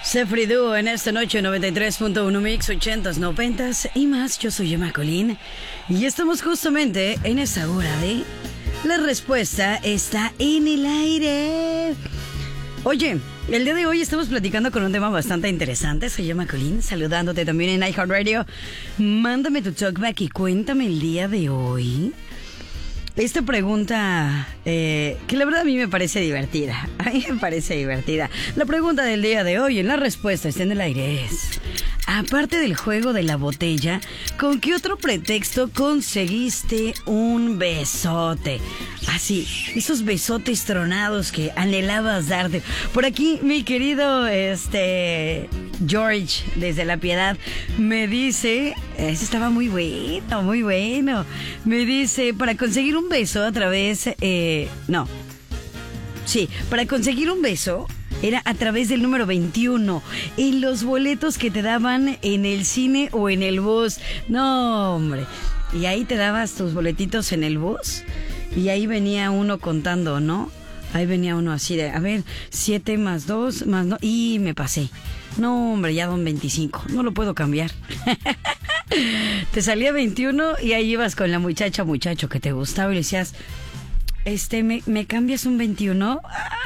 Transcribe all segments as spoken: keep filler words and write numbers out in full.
Sefri Duo en esta noche noventa y tres punto uno Mix, ochentas, noventas y más. Yo soy Emma Colín y estamos justamente en esa hora de La Respuesta Está en el Aire. Oye, el día de hoy estamos platicando con un tema bastante interesante. Soy Emma Colín, saludándote también en iHeartRadio. Mándame tu talkback y cuéntame el día de hoy esta pregunta, eh, que la verdad a mí me parece divertida. A mí me parece divertida. La pregunta del día de hoy, en La Respuesta Está en el Aire, es: aparte del juego de la botella, ¿con qué otro pretexto conseguiste un besote? Así, esos besotes tronados que anhelabas darte. Por aquí, mi querido este George, desde La Piedad, me dice... Ese estaba muy bueno, muy bueno. Me dice, para conseguir un beso a través... Eh, no. Sí, para conseguir un beso... era a través del número veintiuno, en los boletos que te daban en el cine o en el bus. No, hombre. Y ahí te dabas tus boletitos en el bus y ahí venía uno contando, ¿no? Ahí venía uno así de, a ver, siete más dos más no, y me pasé. No, hombre, ya don veinticinco, no lo puedo cambiar. Te salía veintiuno y ahí ibas con la muchacha, muchacho que te gustaba y le decías, este, ¿me, me cambias un veintiuno?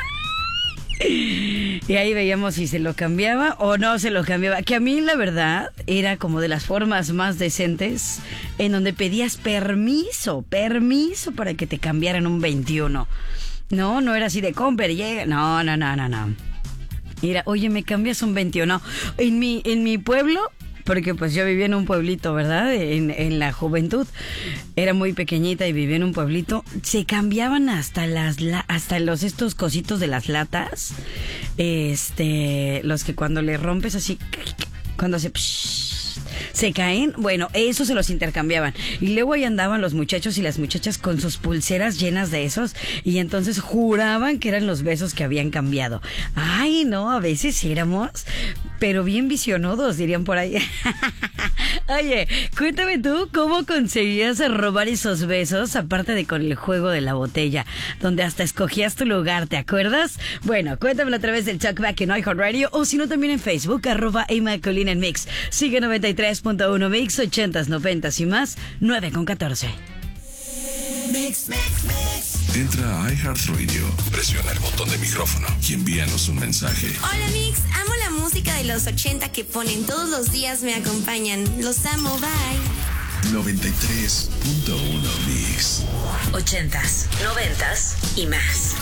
Y ahí veíamos si se lo cambiaba o no se lo cambiaba. Que a mí la verdad era como de las formas más decentes, en donde pedías permiso, permiso para que te cambiaran un veintiuno. No, no era así de compra, llega. No, no, no, no, no. Era, oye, ¿me cambias un veintiuno? En mi, en mi pueblo... Porque pues yo vivía en un pueblito, ¿verdad? En, en la juventud. Era muy pequeñita y vivía en un pueblito. Se cambiaban hasta las hasta los estos cositos de las latas. Este, los que cuando le rompes así, cuando se se caen, bueno, eso se los intercambiaban. Y luego ahí andaban los muchachos y las muchachas con sus pulseras llenas de esos, y entonces juraban que eran los besos que habían cambiado. Ay, no, a veces éramos, pero bien visionudos, dirían por ahí. Oye, cuéntame tú cómo conseguías robar esos besos, aparte de con el juego de la botella, donde hasta escogías tu lugar, ¿te acuerdas? Bueno, cuéntamelo a través del talkback en iHeartRadio, o si no también en Facebook, arroba Emma Colín en Mix. Sigue noventa y tres punto uno Mix, ochentas, noventas y más, nueve con catorce. Mix, mix, mix. Entra a iHeartRadio, presiona el botón de micrófono y envíanos un mensaje. Hola Mix, amo la música de los ochenta que ponen todos los días, me acompañan. Los amo, bye. noventa y tres punto uno Mix. Ochentas, noventas y más.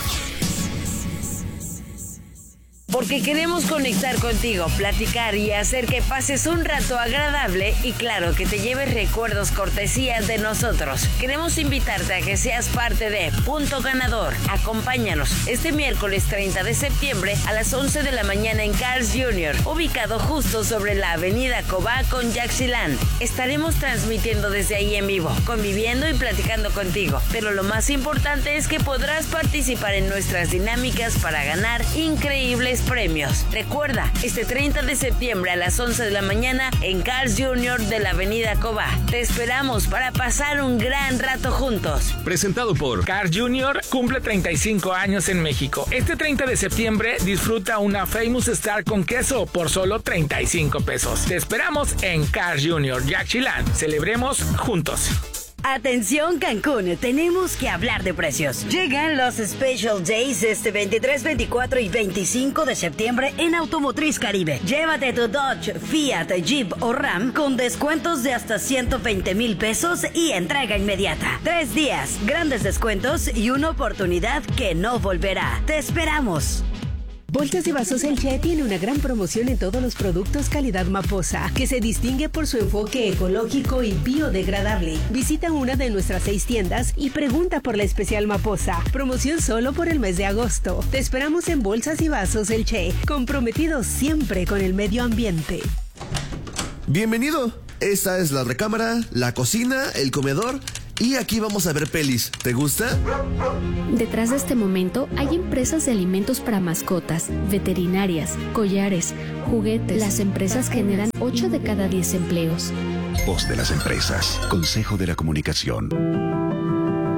Porque queremos conectar contigo, platicar y hacer que pases un rato agradable y claro, que te lleves recuerdos cortesías de nosotros. Queremos invitarte a que seas parte de Punto Ganador. Acompáñanos este miércoles treinta de septiembre a las once de la mañana en Carl's junior, ubicado justo sobre la avenida Cobá con Yaxchilán. Estaremos transmitiendo desde ahí en vivo, conviviendo y platicando contigo. Pero lo más importante es que podrás participar en nuestras dinámicas para ganar increíbles premios. Recuerda, este treinta de septiembre a las once de la mañana en Carl's junior de la avenida Cobá. Te esperamos para pasar un gran rato juntos. Presentado por Carl's junior, cumple treinta y cinco años en México. Este treinta de septiembre disfruta una Famous Star con queso por solo treinta y cinco pesos. Te esperamos en Carl's junior, Yaxchilán. Celebremos juntos. Atención Cancún, tenemos que hablar de precios. Llegan los Special Days este veintitrés, veinticuatro y veinticinco de septiembre en Automotriz Caribe. Llévate tu Dodge, Fiat, Jeep o Ram con descuentos de hasta ciento veinte mil pesos y entrega inmediata. Tres días, grandes descuentos y una oportunidad que no volverá. Te esperamos. Bolsas y Vasos El Che tiene una gran promoción en todos los productos calidad Maposa, que se distingue por su enfoque ecológico y biodegradable. Visita una de nuestras seis tiendas y pregunta por la especial Maposa. Promoción solo por el mes de agosto. Te esperamos en Bolsas y Vasos El Che, comprometidos siempre con el medio ambiente. Bienvenido. Esta es la recámara, la cocina, el comedor... y aquí vamos a ver pelis. ¿Te gusta? Detrás de este momento hay empresas de alimentos para mascotas, veterinarias, collares, juguetes. Las empresas generan ocho de cada diez empleos. Voz de las empresas. Consejo de la Comunicación.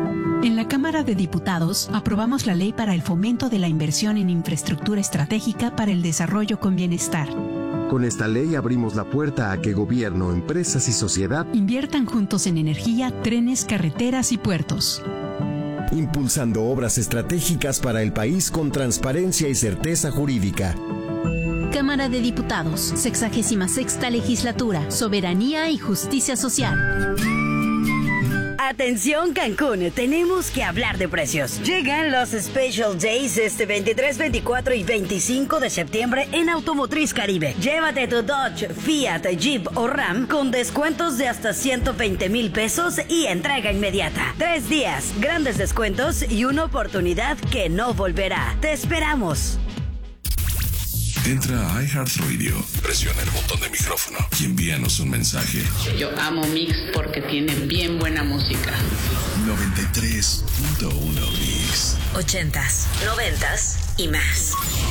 En la Cámara de Diputados aprobamos la ley para el fomento de la inversión en infraestructura estratégica para el desarrollo con bienestar. Con esta ley abrimos la puerta a que gobierno, empresas y sociedad inviertan juntos en energía, trenes, carreteras y puertos. Impulsando obras estratégicas para el país con transparencia y certeza jurídica. Cámara de Diputados, sexagésima sexta legislatura, soberanía y justicia social. Atención Cancún, tenemos que hablar de precios. Llegan los Special Days este veintitrés, veinticuatro y veinticinco de septiembre en Automotriz Caribe. Llévate tu Dodge, Fiat, Jeep o Ram con descuentos de hasta ciento veinte mil pesos y entrega inmediata. Tres días, grandes descuentos y una oportunidad que no volverá. Te esperamos. Entra a iHeartRadio, presiona el botón de micrófono y envíanos un mensaje. Yo amo Mix porque tiene bien buena música. noventa y tres punto uno Mix. Ochentas, noventas y más.